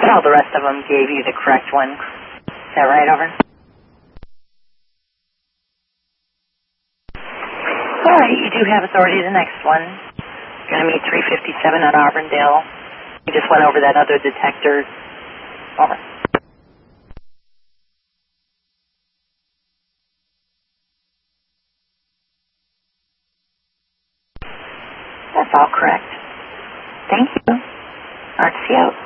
All the rest of them gave you the correct one. Is that right, over? All right, you do have authority to the next one. You're going to meet 357 at Auburndale. We just went over that other detector. Over. That's all correct. Thank you. RTC out.